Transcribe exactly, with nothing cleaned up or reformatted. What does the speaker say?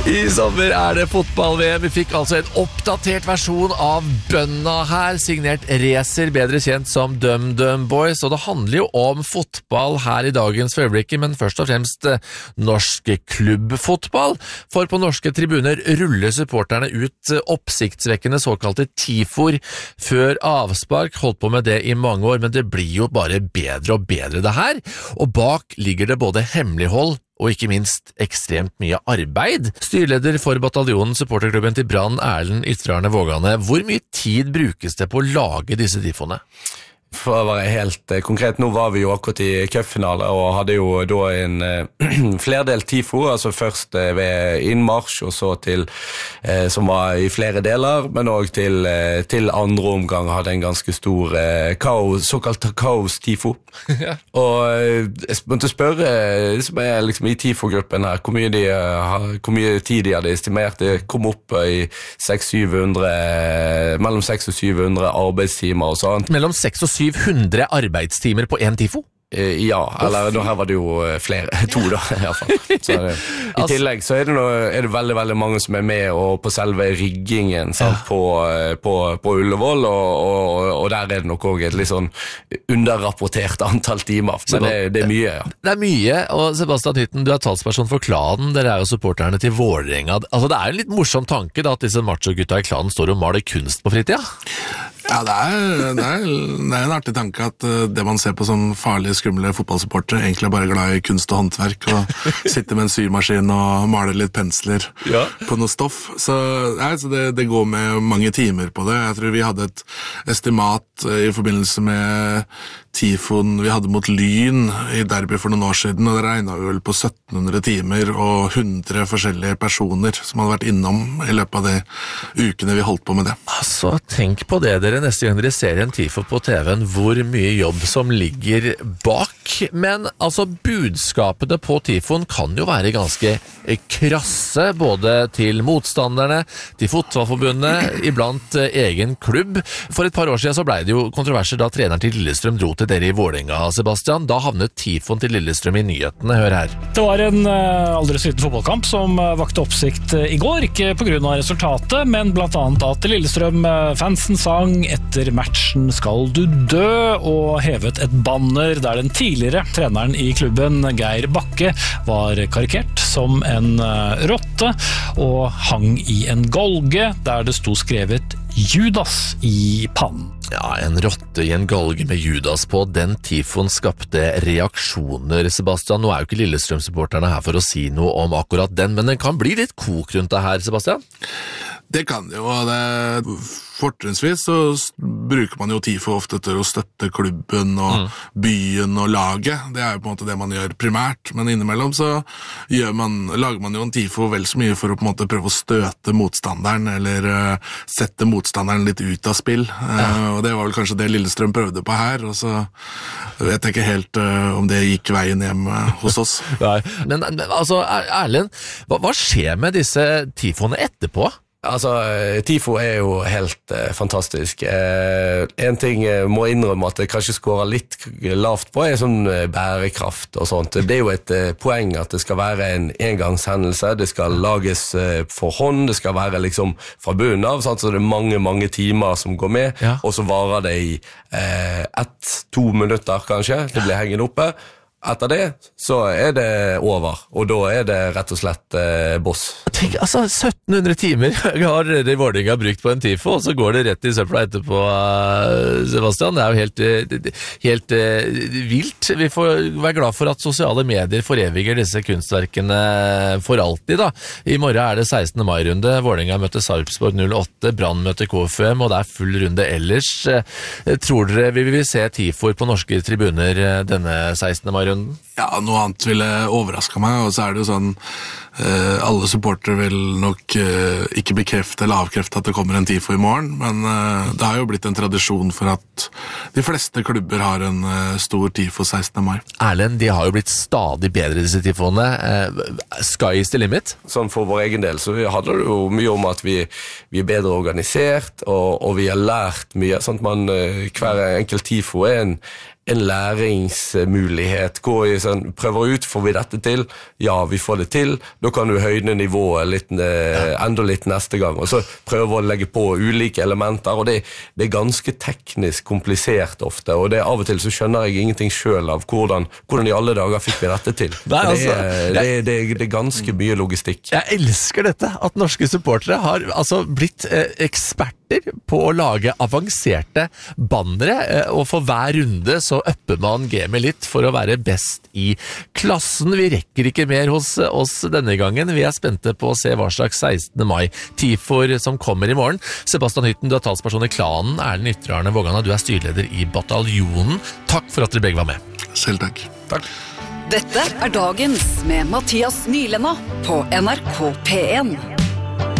I sommer er det fotball-V M. Vi fikk altså en oppdatert versjon av bønna her, signert Racer, bedre kjent som Dum Dum Boys, og det handler jo om fotball her i dagens øyeblikk, men først og fremst norsk klubbfotball, for på norske tribuner ruller supporterne ut oppsiktsvekkende såkalte tifor før avspark, holdt på med det i mange år, men det blir jo bare bedre og bedre det her, og bak ligger det både hemmelighold og ikke minst ekstremt mye arbeid. Styreleder for bataljonen supporterklubben til Brann, Erlend Ytre-Arne Vågane, hvor mye tid brukes det på å lage disse tifoene? For å være helt eh, konkret, nå var vi jo akkurat i cupfinale og hadde jo da en eh, flerdelt tifo, altså først eh, ved innmarsj og så til, eh, som var i flere deler, men også til, eh, til andre omgang hadde en ganske stor eh, kaos, såkalt kaos-tifo. Ja. Og eh, jeg måtte spørre, eh, som er liksom i tifo-gruppen her, hvor mye, de, uh, hvor mye tid de hadde estimert. Det kom opp i seks til syv hundre, eh, mellom seks og syv hundre arbeidstimer og sånt. Mellom seks og syv hundre arbeidstimer på en tifo? Ja, eller nå her var det jo flere, to da i hvert fall. Så, i tillegg så er det, noe, er det veldig, veldig mange som er med og på selve riggingen sant, på, på, på Ullevål, og, og, og der er det nok også et litt sånn underrapportert antall timer, men det, det er mye, ja. Det er mye, og Sebastian Hytten, du er talsperson for klanen, dere er jo supporterne til Vålerenga. Altså det er en litt morsom tanke da, at disse macho-gutta i klanen står og maler kunst på fritida. Ja, det er, det, er, det er en artig tanke at det man ser på som farlige, skumle fotballsupportere egentlig er bare glad i kunst og håndverk, og sitter med en symaskin og maler litt pensler ja. På noe stoff. Så, nei, så det, det går med mange timer på det. Jeg tror vi hadde et estimat i forbindelse med tifon vi hadde mot Lyn i derby for noen år siden, og det regnet vi vel på sytten hundre timer og hundre forskjellige personer som hadde vært innom i løpet av de ukene vi holdt på med det. Altså, tenk på det dere neste gang dere ser en tifo på T V-en, hvor mye jobb som ligger bak. Men altså, budskapene på tifoen kan jo være ganske krasse, både til motstanderne, til fotballforbundet, iblant egen klubb. For et par år siden så ble det jo kontroverser da treneren til Lillestrøm dro til dere i Vålerenga, Sebastian. Da havnet tifoen til Lillestrøm i nyhetene. Hør her. Det var en uh, aldri så liten fotballkamp som uh, vakte oppsikt uh, i går, ikke på grunn av resultatet, men blant annet at Lillestrøm-fansen sang «Etter matchen skal du dø», og hevet et banner der den tidligere treneren i klubben, Geir Bakke, var karikert som en uh, rotte og hang i en golge der det sto skrevet Judas i pannen. Ja, en rotte i en galge med Judas på. Den tifoen skapte reaksjoner, Sebastian. Nå er jo ikke Lillestrøm-supporterne her for å si noe om akkurat den, men den kan bli litt kok rundt det her, Sebastian? Det kan det jo, og det, fortrinnsvis så bruker man jo tifo ofte til å støtte klubben og mm. byen og laget. Det er jo på en måte det man gjør primært, men innimellom så gjør man, lager man jo en tifo vel så mye for å på en måte prøve å støte motstanderen, eller uh, sette motstanderen litt ut av spill. Ja. Uh, og det var vel kanskje det Lillestrøm prøvde på her, og så vet jeg ikke helt uh, om det gikk veien hjem uh, hos oss. Nei, men altså, Erlend, hva, hva skjer med disse tifoene etterpå? Altså, tifo er jo helt eh, fantastisk. Eh, en ting jeg må innrømme at det kanskje skårer litt lavt på er sånn eh, bærekraft og sånt. Det er jo et eh, poeng at det skal være en engangshendelse, det skal lages eh, for hånd, det skal være liksom fra bunnen av, sant? Så det er mange, mange timer som går med, ja. Og så varer det i eh, ett, to minutter kanskje, det blir hengt oppe. Etter det så er det over, og da er det rett og slett eh, boss. Tenk, altså sytten hundre timer har dere i Vålerenga brukt på en tifo, og så går det rett i søpla etterpå, uh, Sebastian. Det er jo helt, helt uh, vilt. Vi får være glad for at sosiale medier foreviger disse kunstverkene for alltid, da. I morgen er det sekstende mai-runde. Vålerenga møter Sarpsborg null åtte, Brann møter K F U M, og det er full runde ellers. Uh, tror dere vi vil se tifoer på norske tribuner uh, denne sekstende mai-runden? Ja, noe annet ville overraske meg, og så er det jo sånn eh, alle supportere vil nok eh, ikke bekrefte eller avkrefte at det kommer en tifo i morgen, men eh, det har jo blitt en tradisjon for at de fleste klubber har en eh, stor tifo sekstende mai. Erlend, de har jo blitt stadig bedre disse tifoene. Eh, sky is the limit? Sånn for vår egen del så handler det jo mye om at vi, vi er bedre organisert, og, og vi har lært mye. Sånn at man, hver enkelt tifo er en en læringsmulighet. Gå i sånn, prøver ut, får vi dette til? Ja, vi får det til. Da kan du høyne nivået litt, eh, enda litt neste gang. Og så prøve å legge på ulike elementer, og det, det er ganske teknisk komplisert ofte, og det av og til så skjønner jeg ingenting selv av hvordan, hvordan i alle dager fikk vi dette til. Nei, altså, det, er, det, er, det, er, det er ganske mye logistikk. Jeg elsker dette, at norske supportere har altså blitt eh, eksperter på å lage avanserte bannere, eh, og for hver runde så upper man gamet litt for å være best i klassen. Vi rekker ikke mer hos oss denne gangen. Vi er spente på å se hva slags sekstende mai tifor som kommer i morgen. Sebastian Hytten, du er talsperson i klanen. Erlend Ytre Arne Vågana, du er styreleder i bataljonen. Takk for at dere begge var med. Selv takk. Takk. Dette er Dagens med Mathias Nylenda på N R K P en.